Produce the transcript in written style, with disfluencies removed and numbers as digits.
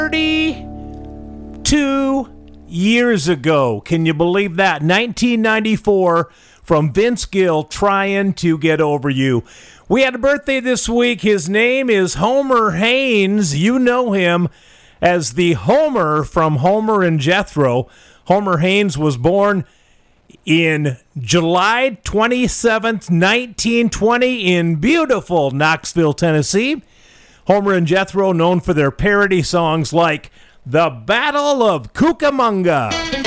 32 years ago. Can you believe that? 1994 from Vince Gill, Trying to Get Over You. We had a birthday this week. His name is Homer Haynes. You know him as the Homer from Homer and Jethro. Homer Haynes was born in July 27th, 1920 in beautiful Knoxville, Tennessee. Homer and Jethro known for their parody songs like The Battle of Cucamonga.